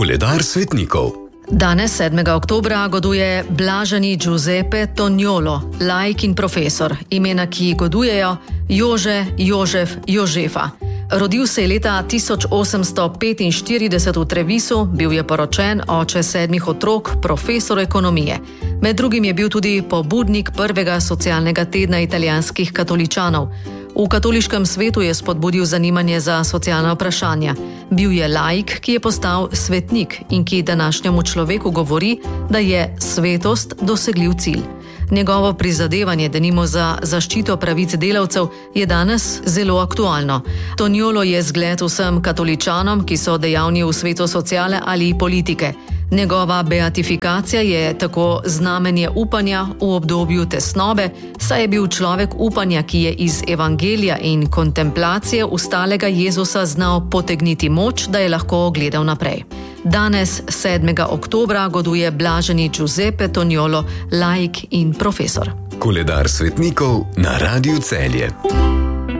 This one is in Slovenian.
Koledar svetnikov. Danes, 7. oktobra, goduje blaženi Giuseppe Toniolo, laik in profesor, imena, ki godujejo Jože, Jožef, Jožefa. Rodil se je leta 1845 v Trevisu, bil je poročen, oče 7 otrok, profesor ekonomije. Med drugim je bil tudi pobudnik prvega socialnega tedna italijanskih katoličanov. V katoliškem svetu je spodbudil zanimanje za socialna vprašanja. Bil je laik, ki je postal svetnik in ki današnjemu človeku govori, da je svetost dosegljiv cilj. Njegovo prizadevanje, denimo za zaščito pravic delavcev, je danes zelo aktualno. Toniolo je zgled vsem katoličanom, ki so dejavni v svetu sociale ali politike. Njegova beatifikacija je tako znamenje upanja v obdobju tesnobe, saj je bil človek upanja, ki je iz evangelija in kontemplacije ustalega Jezusa znal potegniti moč, da je lahko gledal naprej. Danes, 7. oktobra, goduje blaženi Giuseppe Toniolo, laik in profesor. Koledar svetnikov na Radiu Celje.